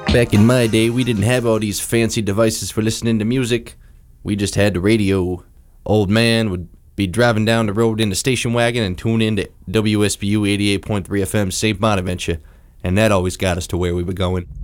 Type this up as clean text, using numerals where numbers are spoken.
Back in my day, we didn't have all these fancy devices for listening to music. We just had the radio. Old man would be driving down the road in the station wagon and tune in to WSBU 88.3 FM St. Bonaventure, and that always got us to where we were going.